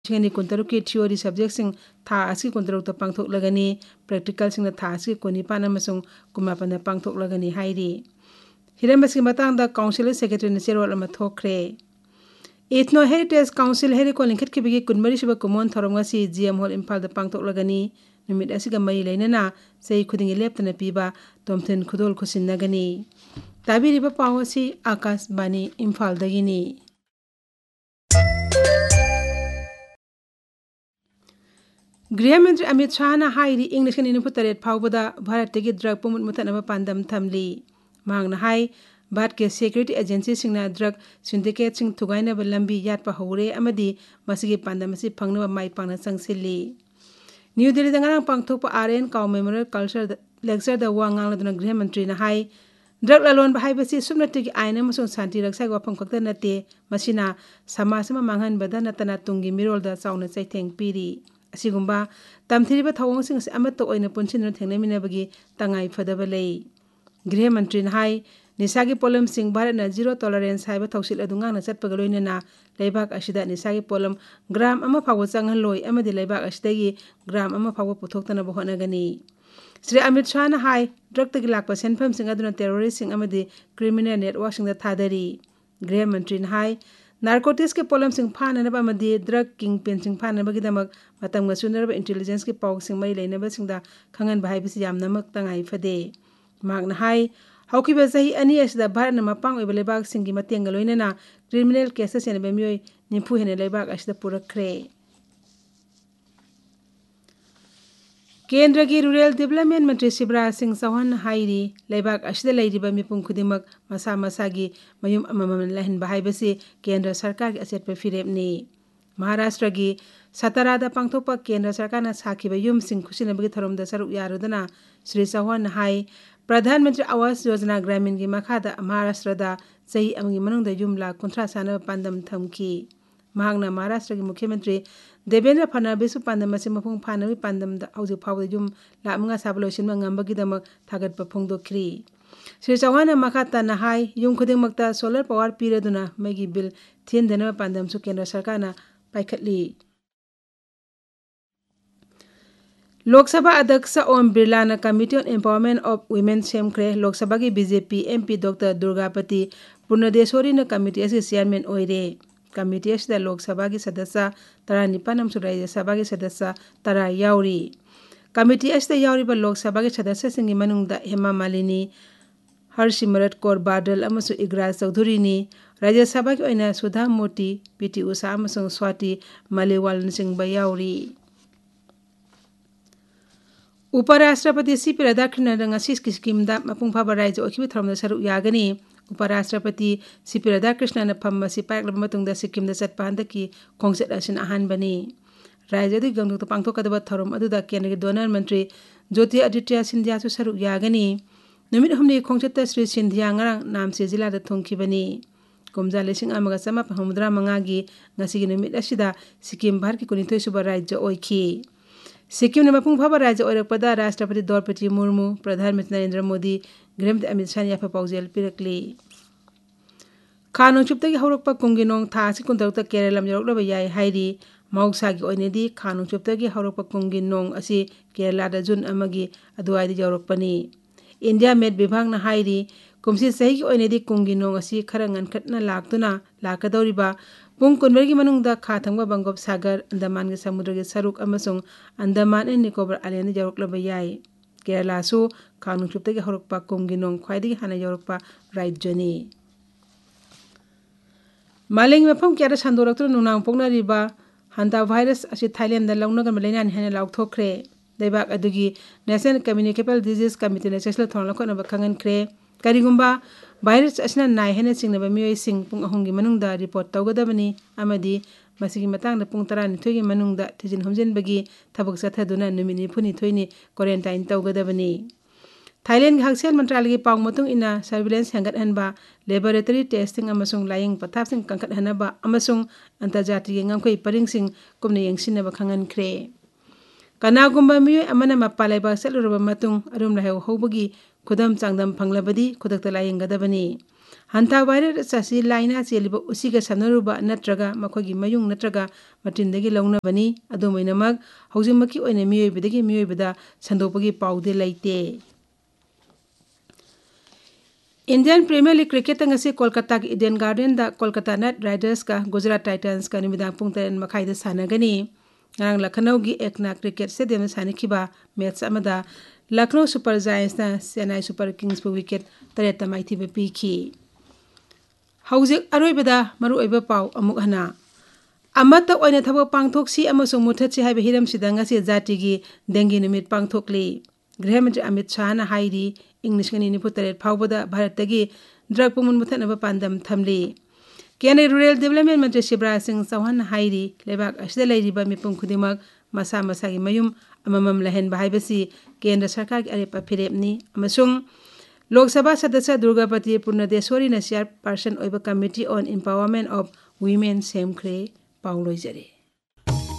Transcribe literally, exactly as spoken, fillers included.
सिंगनी कुंतरुक की theory subject सिंग था आसी कुंतरुक तो पांगथोक लगनी प्रैक्टिकल सिंग था आसी कोनिपान अमसुंग कुमापन पांगथोक लगनी हाइरी हिरमबसी मतंग काउंसिल सेक्रेटरी ने चेरोल अमा थोखरे इथनो हेरिटेज काउंसिल हेरि को लिंखत की बिगी कुनमरी सुबह कुमोन थरोंगसी जीएम हॉल इम्फाल द पांगथोक लगनी नुमित असिगा मई लेनना सही खुदिंग लेप्तना पीबा तोमथन खुदोल खुसिनगनी ताबिरिबा पावसी आकाशवाणी इम्फाल दगिनी गृहमंत्री अमित शाह ने हाई इंग्लिश के निनुफु तरेट फाउबदा भारत के ड्रग पुमुत मुथनब पांदम थमली मांगना हाई भारत के सिक्योरिटी एजेंसी सिंगना ड्रग सिंडिकेट सिंग थुगाइनब लंबी यात्पा हौरे अमदी मसिगे पांदम मसि फंगनब माई पांगना संगसिल्ली new Delhi दंगारांग पांगथोप RN cow memorial culture lecture the वा ngangaduna गृहमंत्री ने हाई ड्रग लालोन बाहायबसी सुमनति आइन अमसुंग शांति रक्षा वाफम खक्ता नते मसिना समाज मा मांगहनबदा नतना तुंगी मिरोलदा चाउना चैथेंग पीरी असिगुंबा तमथिरिबा थवोंसिंग से अमत ओइना पुनसिन थेंगनमिनबगी तंगाई फदबा लई गृहमंत्री हाई निसागी पोलम सिंह भारत न जीरो टॉलरेंस हाइबा थौसिल अदुंगा न चटपगा लोइनना लेबाक असिदा निसागी पोलम ग्राम अमा फावो चंगहलोय अमदि लेबाक असिदगी ग्राम अमा फावो पुथोक्तना बहोनगनी श्री अमित शाह ने high drug तगी Lakpa सेनफम Singh अदुना terrorist Singh अमदि criminal network Singh थादरी गृहमंत्री हाई नारकोटिक्स के pollen Singh फाननब अमदि drug king pen Singh फाननबगिदमक Matang सुनरब intelligence के पाउ सिंह मई लेनब सिंहदा खंगन बाहायबिसि यामनमक तंगाई फदे मागना हाई हौकिबा सही अनि असिदा भारत न मपांग ओइबा लेबाक सिंगी मतेंग लोइनना क्रिमिनल केस सेनबे मियोय निफु हेने लेबाक असिदा पुरखरे केंद्र की रूरल डेवलपमेंट मंत्री शिवराज सिंह चौहान हाईरी लेबाक असिदा लेरिबा मिपुंग खुदिमक मसा मसागी मयुम अममन लहन बाहायबसी केंद्र सरकार की अचेतपा फिरेपनी महाराष्ट्र की सतारादा पांगथोपा केंद्र सरकार न साखिबा युम सिंह खुसिनबगी थरोमदा सरुक यारुदना श्री चौहान हाई प्रधानमंत्री आवास योजना ग्रामीण की मखादा महाराष्ट्र दा सही अमगी मनुंगदा युम लाख कुंथ्रा सानब पांदम थमकी महागना महाराष्ट्र के मुख्यमंत्री देवेंद्र फडणवीस पांदम से मफुंग फानवी पांदम दा हौजि फावद युम लाख मंगा साबलोसिन ngambagidamक थागतपा फोंदोखरी श्री चौहान मखाता नहाई युम खुदिंगमक्ता सोलर पावर पीरदुना मगी बिल थियनदनब पांदम सु केंद्र सरकार ना पाइखतली लोकसभा अध्यक्ष ओम बिरला ने committee on empowerment of women सेमख्रे Lok Sabha की बीजेपी एमपी डॉक्टर दुर्गापति पूर्णदेश्वरी ने कमिटी ऐसे चेयरमैन ओइरे कमिटी ऐसे लोकसभा की सदस्य तरा निपानम राज्य सभा की सदस्य तरा यावरी कमिटी ऐसे यावरीबा लोकसभा के सदस्य सिंगी मनुंगदा हेमा मालिनी हरसिमरत कौर बादल अमसु इगराज चौधरी ने राज्य सभा की ओइना सुधा मोती पीटी उषा अमसु स्वाति मलेवाल सिंह यावरी उपराष्ट्रपति सीपी राधाकृष्णन ngasi स्कीम दा मपुंग फाबा राज्य ओखिबि थरमदा सरुक यागनी उपराष्ट्रपति सीपी राधाकृष्णन फम्मसी पायकलब मतुंगदा सिक्किम दा चटपा हंदकी खोंगसेट असिन अहानबनी राज्य दि गंगदुक पांगथोकदबा थरम अदुदा केंद्र डोनर मंत्री ज्योति आदित्य सिंधिया सु सरुक यागनी नुमित हमनी खोंगसेट श्री सिंधिया ngarang नामसे जिला दा थोंखिबनी कुमजा लिसिंग अमगा चमा हुमद्रा मंगागी ngasi नुमित असिदा सिक्किम भारत की कुनिथोय सुबा राज्य ओइखी सिक्किम ने मपुंग फाबा राज्य ओरकपदा राष्ट्रपति द्रौपदी मुर्मू प्रधानमंत्री नरेंद्र मोदी गृहमंत्री अमित शाह याफा पाउजेल पिरकली खानों चुप्तगी हौरकपा कुंगी नोंग थासी कुंतरुक्ता केरलम यौरकलबा याय हाइरी मौसागी ओइनेदी खानों चुप्तगी हौरकपा कुंगी नोंग असी केरलादा जुन अमगी अदुवाइदी यौरकपनी इंडिया मेड विभाग न हाइरी कुमसी सही की ओइनेदी कुंगी नोंग असी खरा ngनखटना लाक्तुना लाकदौरिबा पुंग कुनबरगी मनुंगदा खाथंगबा बंगोप सागर अंडमान के समुद्र के सरुक अमसुंग अंडमान एंड निकोबार आइलैंड यौरकलबा याय केरला सु खानों चुप्तगी हौरकपा कुंगी नोंग ख्वाइदगी हाना यौरकपा राज्यनी मालिंग मफम क्यारा संदोरक्तु नुनांग पोंगनारिबा हंता वायरस असि थाईलैंड दा लौनगम लेनान हेने लाउथोखरे दैबाक अदुगी नेशनल कम्युनिकेबल डिजीज कमिटी ने सेसल थोंलखोनबा खंगनख्रे करिगुंबा वायरस असना नाय हेने सिंगनबा मियोय सिंग पुंग अहुंगी मनुंगदा रिपोर्ट तौगदबनी अमदी मसिगी मतंगदा पुंग तरानिथोय गी मनुंगदा थिजिन हमजिनबगी थबक सथदुना नुमिनि फुनिथोयनी क्वारंटाइन तौगदबनी थाईलैंड की हक्सेल मंत्रालय की पांग मतुंग इना surveillance हेंगतहनबा laboratory testing अमसुंग lying पथापसिंग कंकटहनबा अमसुंग अंतर्जातीय ngangkhoi परिंगसिंग कुमने यंगसिनबा खंगनख्रे कनागुंबा मियोय अमना मप्पा लेबा सेलुरबा मतुंग अरुम लाहेव हौबगी खुदम चांगदम फंगलबदी खुदक्ता लाइंगदबनी हंता वायरस असी लाइना चेलिब उसीगा सनरुबा नत्रगा मखोगी मयुंग नत्रगा मटिंदगी लौनबनी अदुमैनमक हौजिमकी ओइने मियोइबदगी मियोइबदा संदोपगी पाउदे लैते। Indian premiere league cricket ngasi Kolkata की ईडन गार्डन दा कोलकाता नाइट राइडर्स का गुजरात टाइटंस का निमिदांग पुंग तरेन मखाइदा सानगनी। ngarang लखनऊ की एकना cricket stadium सानिखिबा match अमदा Lucknow super giants ना चेन्नई सुपर किंग्स पु विकेट तरेत माइथिबा पीखी। हौजिक अरोइबदा मरुओइबा पाउ अमुक हना अमत ओइने थबक पांगथोक्सी अमसुंग मुथत्सी हाइबा हिरमसिदा ngasi जातिगी डेंगी निमित पांगथोकली। गृहमंत्री अमित शाह ना हाइरी इंग्लिश के निनिपु तरेत फाउबदा भारतगी ड्रग पुमुन मुथनबा पांदम थमली। केंद्रीय रूरल डेवलपमेंट मंत्री शिवराज सिंह चौहान हाइरी लेबाक असिदा लैरिबा मिपुम खुदिमक मसा मसागी मयुम अममम लहनबा हाइबसी केंद्र सरकार की अरेपा फिरेपनी अमसुंग लोकसभा सदस्य दुर्गापति पूर्णदेश्वरी ना chairperson ओइबा committee on empowerment of women सेमख्रे पाउलोइजरे।